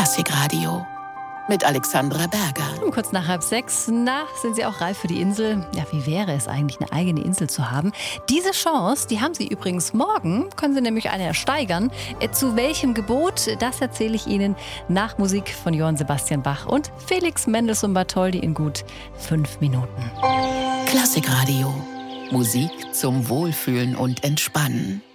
Klassikradio mit Alexandra Berger. Und kurz nach 5:30, sind Sie auch reif für die Insel? Ja, wie wäre es eigentlich, eine eigene Insel zu haben? Diese Chance, die haben Sie übrigens morgen, können Sie nämlich eine ersteigern. Zu welchem Gebot, das erzähle ich Ihnen nach Musik von Johann Sebastian Bach und Felix Mendelssohn Bartholdy in gut 5 Minuten. Klassikradio. Musik zum Wohlfühlen und Entspannen.